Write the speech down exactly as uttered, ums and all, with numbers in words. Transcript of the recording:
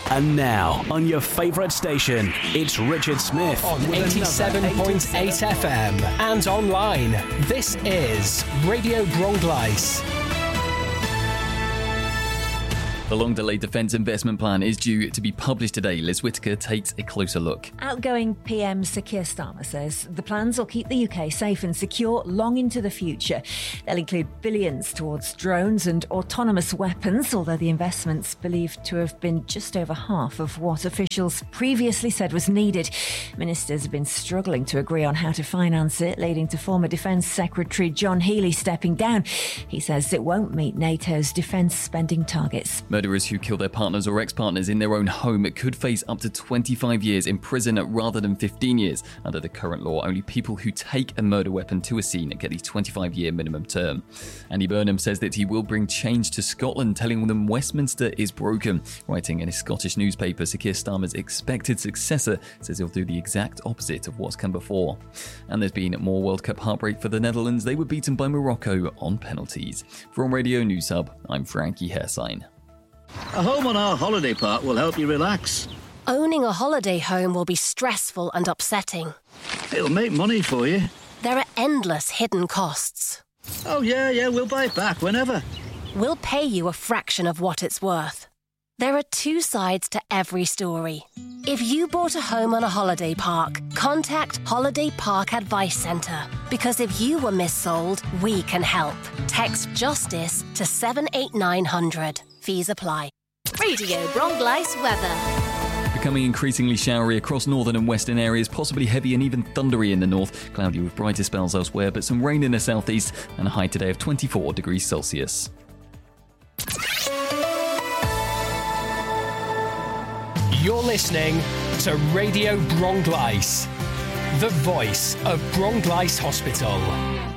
And now, on your favourite station, it's Richard Smith on eighty-seven point eight F M and online. This is Radio Bronglice. The long-delayed Defence Investment Plan is due to be published today. Liz Whittaker takes a closer look. Outgoing P M Sir Keir Starmer says the plans will keep the U K safe and secure long into the future. They'll include billions towards drones and autonomous weapons, although the investment's believed to have been just over half of what officials previously said was needed. Ministers have been struggling to agree on how to finance it, leading to former Defence Secretary John Healey stepping down. He says it won't meet NATO's defence spending targets. Murderers who kill their partners or ex-partners in their own home could face up to twenty-five years in prison rather than fifteen years. Under the current law, only people who take a murder weapon to a scene get a twenty-five year minimum term. Andy Burnham says that he will bring change to Scotland, telling them Westminster is broken. Writing in a Scottish newspaper, Sir Keir Starmer's expected successor says he'll do the exact opposite of what's come before. And there's been more World Cup heartbreak for the Netherlands. They were beaten by Morocco on penalties. From Radio News Hub, I'm Frankie Hersign. A home on our holiday park will help you relax. Owning a holiday home will be stressful and upsetting. It'll make money for you. There are endless hidden costs. Oh, yeah, yeah, we'll buy it back whenever. We'll pay you a fraction of what it's worth. There are two sides to every story. If you bought a home on a holiday park, contact Holiday Park Advice Centre. Because if you were missold, we can help. Text JUSTICE to seven eight nine hundred. Fees apply. Radio Bronglice weather. Becoming increasingly showery across northern and western areas, possibly heavy and even thundery in the north. Cloudy with brighter spells elsewhere, but some rain in the southeast and a high today of twenty-four degrees Celsius. You're listening to Radio Bronglice, the voice of Bronglice Hospital.